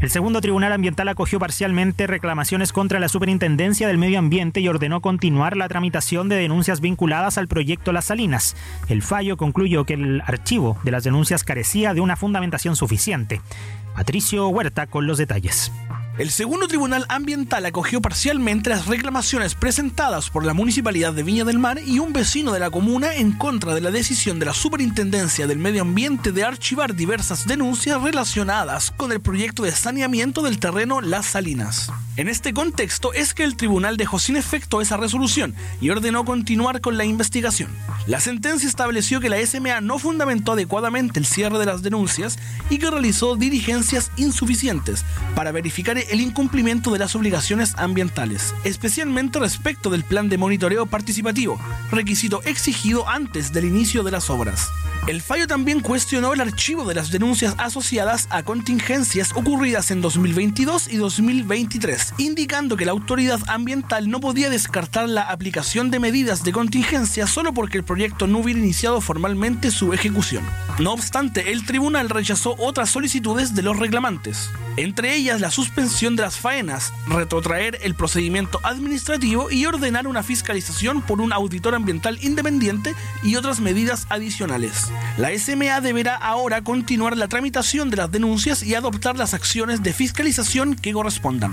El segundo tribunal ambiental acogió parcialmente reclamaciones contra la Superintendencia del Medio Ambiente y ordenó continuar la tramitación de denuncias vinculadas al proyecto Las Salinas. El fallo concluyó que el archivo de las denuncias carecía de una fundamentación suficiente. Patricio Huerta con los detalles. El segundo tribunal ambiental acogió parcialmente las reclamaciones presentadas por la Municipalidad de Viña del Mar y un vecino de la comuna en contra de la decisión de la Superintendencia del Medio Ambiente de archivar diversas denuncias relacionadas con el proyecto de saneamiento del terreno Las Salinas. En este contexto es que el tribunal dejó sin efecto esa resolución y ordenó continuar con la investigación. La sentencia estableció que la SMA no fundamentó adecuadamente el cierre de las denuncias y que realizó diligencias insuficientes para verificar el incumplimiento de las obligaciones ambientales, especialmente respecto del plan de monitoreo participativo, requisito exigido antes del inicio de las obras. El fallo también cuestionó el archivo de las denuncias asociadas a contingencias ocurridas en 2022 y 2023, indicando que la autoridad ambiental no podía descartar la aplicación de medidas de contingencia solo porque el proyecto no hubiera iniciado formalmente su ejecución. No obstante, el tribunal rechazó otras solicitudes de los reclamantes, entre ellas la suspensión de las faenas, retrotraer el procedimiento administrativo y ordenar una fiscalización por un auditor ambiental independiente y otras medidas adicionales. La SMA deberá ahora continuar la tramitación de las denuncias y adoptar las acciones de fiscalización que correspondan.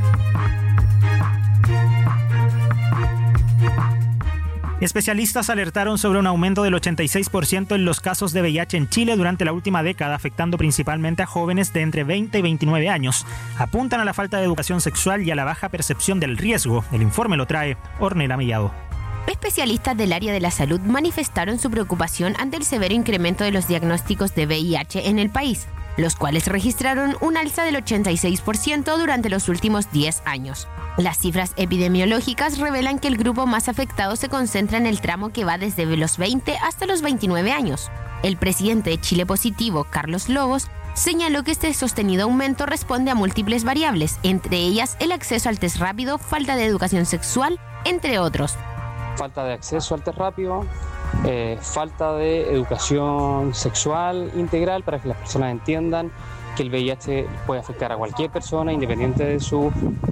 Especialistas alertaron sobre un aumento del 86% en los casos de VIH en Chile durante la última década, afectando principalmente a jóvenes de entre 20 y 29 años. Apuntan a la falta de educación sexual y a la baja percepción del riesgo. El informe lo trae Ornella Mellado. Especialistas del área de la salud manifestaron su preocupación ante el severo incremento de los diagnósticos de VIH en el país, los cuales registraron un alza del 86% durante los últimos 10 años. Las cifras epidemiológicas revelan que el grupo más afectado se concentra en el tramo que va desde los 20 hasta los 29 años. El presidente de Chile Positivo, Carlos Lobos, señaló que este sostenido aumento responde a múltiples variables, entre ellas el acceso al test rápido, falta de educación sexual, entre otros. Falta de acceso al test rápido, falta de educación sexual integral para que las personas entiendan que el VIH puede afectar a cualquier persona independiente de su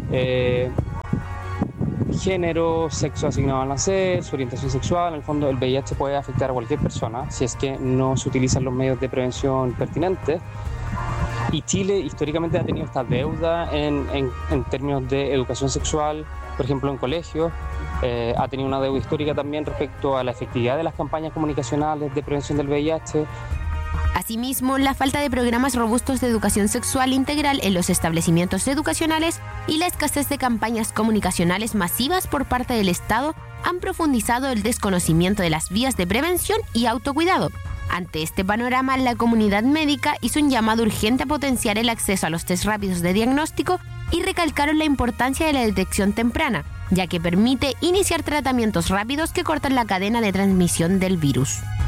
género, sexo asignado al nacer, su orientación sexual. En el fondo el VIH puede afectar a cualquier persona si es que no se utilizan los medios de prevención pertinentes. Y Chile históricamente ha tenido esta deuda en términos de educación sexual, por ejemplo en colegios. Ha tenido una deuda histórica también respecto a la efectividad de las campañas comunicacionales de prevención del VIH. Asimismo, la falta de programas robustos de educación sexual integral en los establecimientos educacionales y la escasez de campañas comunicacionales masivas por parte del Estado han profundizado el desconocimiento de las vías de prevención y autocuidado. Ante este panorama, la comunidad médica hizo un llamado urgente a potenciar el acceso a los test rápidos de diagnóstico y recalcaron la importancia de la detección temprana, ya que permite iniciar tratamientos rápidos que cortan la cadena de transmisión del virus.